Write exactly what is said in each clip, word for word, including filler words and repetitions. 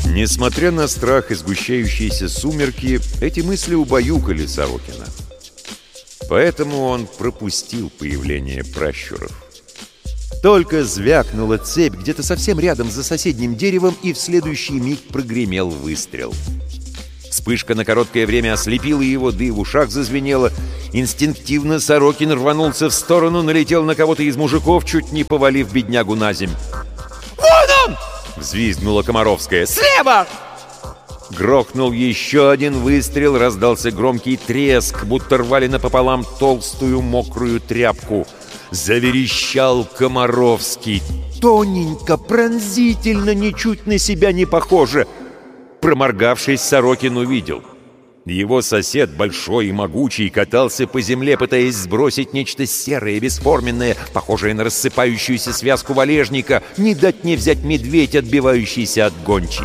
Несмотря на страх и сгущающиеся сумерки, эти мысли убаюкали Сорокина. Поэтому он пропустил появление пращуров. Только звякнула цепь где-то совсем рядом за соседним деревом, и в следующий миг прогремел выстрел. Вспышка на короткое время ослепила его, да и в ушах зазвенело. Инстинктивно Сорокин рванулся в сторону, налетел на кого-то из мужиков, чуть не повалив беднягу на земь. «Вон он!» — взвизгнула Комаровская. «Слева!» Грохнул еще один выстрел, раздался громкий треск, будто рвали напополам толстую мокрую тряпку. Заверещал Комаровский. Тоненько, пронзительно, ничуть на себя не похоже. Проморгавшись, Сорокин увидел. Его сосед, большой и могучий, катался по земле, пытаясь сбросить нечто серое, бесформенное, похожее на рассыпающуюся связку валежника, не дать не взять медведь, отбивающийся от гончей.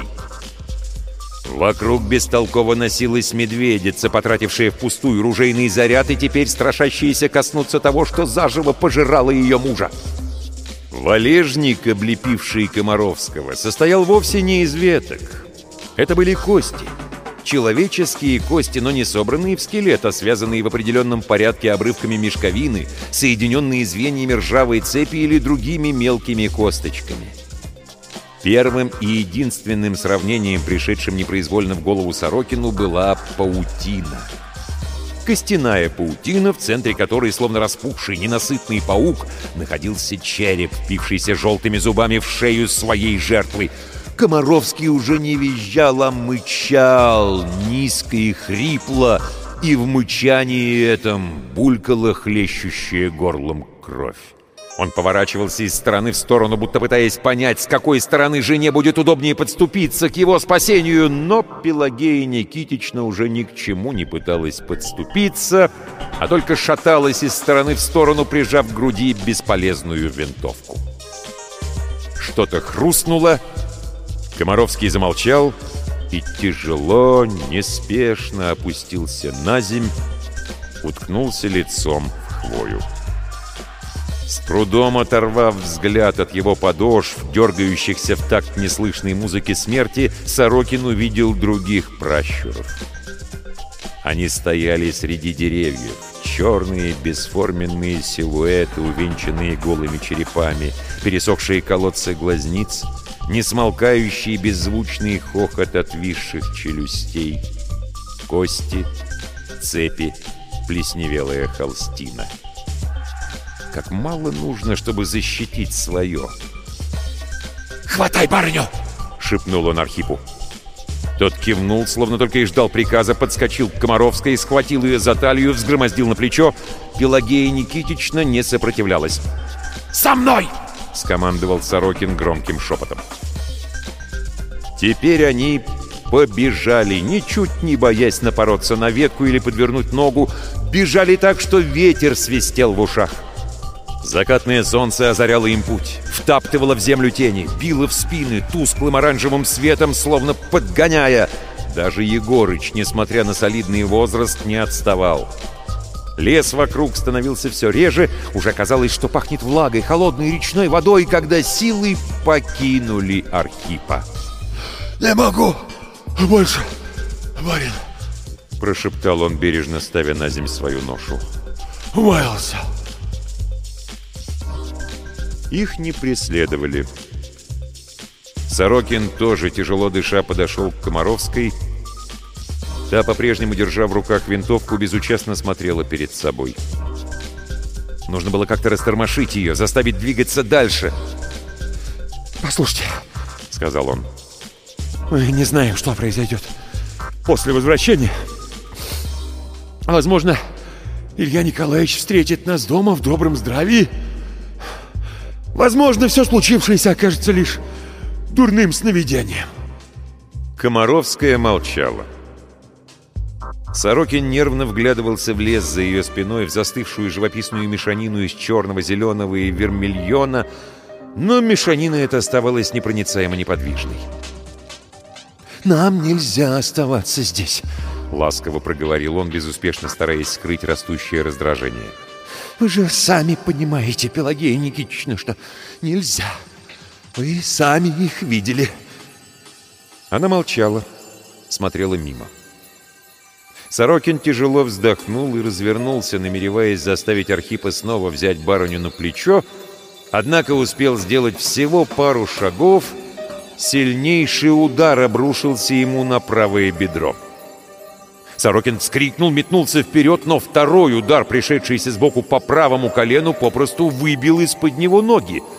Вокруг бестолково носилась медведица, потратившая впустую ружейный заряд и теперь страшащаяся коснуться того, что заживо пожирало ее мужа. Валежник, облепивший Комаровского, состоял вовсе не из веток. Это были кости. Человеческие кости, но не собранные в скелет, а связанные в определенном порядке обрывками мешковины, соединенные звеньями ржавой цепи или другими мелкими косточками. Первым и единственным сравнением, пришедшим непроизвольно в голову Сорокину, была паутина. Костяная паутина, в центре которой, словно распухший ненасытный паук, находился череп, впившийся желтыми зубами в шею своей жертвы. Комаровский уже не визжал, а мычал, низко и хрипло, и в мычании этом булькала хлещущая горлом кровь. Он поворачивался из стороны в сторону, будто пытаясь понять, с какой стороны жене будет удобнее подступиться к его спасению, но Пелагея Никитична уже ни к чему не пыталась подступиться, а только шаталась из стороны в сторону, прижав к груди бесполезную винтовку. Что-то хрустнуло, Комаровский замолчал и тяжело, неспешно опустился на земь, уткнулся лицом в хвою. С трудом оторвав взгляд от его подошв, дергающихся в такт неслышной музыки смерти, Сорокин увидел других пращуров. Они стояли среди деревьев, черные бесформенные силуэты, увенчанные голыми черепами, пересохшие колодцы глазниц, несмолкающий беззвучный хохот отвисших челюстей, кости, цепи, плесневелая холстина. Как мало нужно, чтобы защитить свое. «Хватай барыню!» — шепнул он Архипу. Тот кивнул, словно только и ждал приказа, подскочил к Комаровской, схватил ее за талию, взгромоздил на плечо. Пелагея Никитична не сопротивлялась. «Со мной!» — скомандовал Сорокин громким шепотом. Теперь они побежали, ничуть не боясь напороться на ветку или подвернуть ногу. Бежали так, что ветер свистел в ушах. Закатное солнце озаряло им путь, втаптывало в землю тени, било в спины тусклым оранжевым светом, словно подгоняя. Даже Егорыч, несмотря на солидный возраст, не отставал. Лес вокруг становился все реже, уже казалось, что пахнет влагой, холодной речной водой, когда силы покинули Архипа. «Не могу больше, барин!» — прошептал он, бережно ставя на земь свою ношу. «Умаялся!» Их не преследовали. Сорокин тоже, тяжело дыша, подошел к Комаровской. Та, по-прежнему держа в руках винтовку, безучастно смотрела перед собой. Нужно было как-то растормошить ее, заставить двигаться дальше. «Послушайте», — сказал он, — «мы не знаем, что произойдет после возвращения. Возможно, Илья Николаевич встретит нас дома в добром здравии. Возможно, все случившееся окажется лишь дурным сновидением». Комаровская молчала. Сорокин нервно вглядывался в лес за ее спиной, в застывшую живописную мешанину из черного, зеленого и вермильона, но мешанина эта оставалась непроницаемо неподвижной. «Нам нельзя оставаться здесь», — ласково проговорил он, безуспешно стараясь скрыть растущее раздражение. «Вы же сами понимаете, Пелагея Никитична, что нельзя. Вы сами их видели». Она молчала, смотрела мимо. Сорокин тяжело вздохнул и развернулся, намереваясь заставить Архипа снова взять барыню на плечо, однако успел сделать всего пару шагов. Сильнейший удар обрушился ему на правое бедро. Сорокин вскрикнул, метнулся вперед, но второй удар, пришедшийся сбоку по правому колену, попросту выбил из-под него ноги.